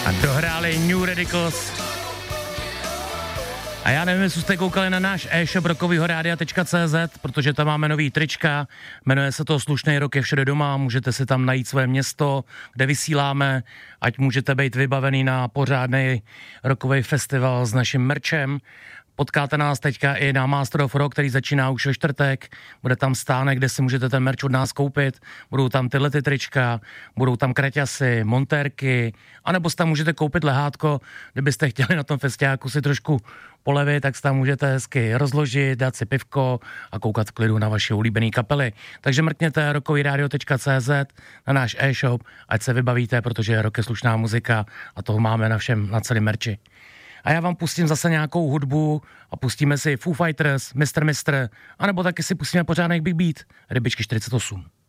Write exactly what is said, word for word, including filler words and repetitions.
A dohráli New Radicals. A já nevím, jestli jste koukali na náš e-shop rockovýho rádia tečka cé zet, protože tam máme nový trička, jmenuje se to Slušnej rok je všude doma, můžete si tam najít své město, kde vysíláme, ať můžete být vybavený na pořádný rockový festival s naším merčem. Potkáte nás teďka i na Master of Rock, který začíná už ve čtvrtek. Bude tam stánek, kde si můžete ten merch od nás koupit. Budou tam tyhle ty trička, budou tam kraťasy, montérky, anebo si tam můžete koupit lehátko, kdybyste chtěli na tom festiáku si trošku polevit, tak si tam můžete hezky rozložit, dát si pivko a koukat v klidu na vaše oblíbené kapely. Takže mrkněte rockový rádio tečka cé zet na náš e-shop, ať se vybavíte, protože rock je slušná muzika a toho máme na všem, na celém merči. A já vám pustím zase nějakou hudbu a pustíme si Foo Fighters, mister mister, anebo taky si pustíme pořádnej Big Beat, Rybičky čtyřicet osm.